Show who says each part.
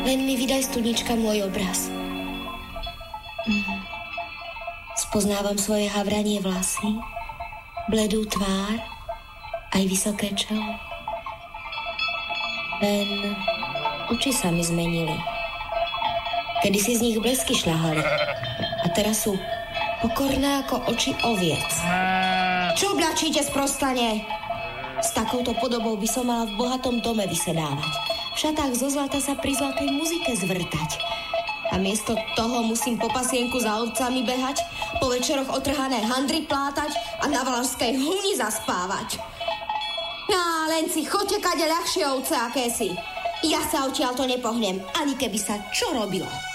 Speaker 1: Len mi vydaj, studnička, môj obraz. Spoznávam svoje havranie vlasy, bledú tvár, aj vysoké čelo. Len oči sa mi zmenili. Kedysi z nich blesky šľahali a teraz sú pokorné ako oči oviec. Čo blačíte sprostane? S takouto podobou by som mala v bohatom dome vysedávať. V šatách zo zlata sa pri zlatej muzike zvrtať. A miesto toho musím po pasienku za ovcami behať, po večeroch otrhané handry plátať a na valašskej huni zaspávať. No, len si choďte kade ľahšie ovce, aké si. Ja sa odtiaľto nepohnem, ani keby sa čo robilo.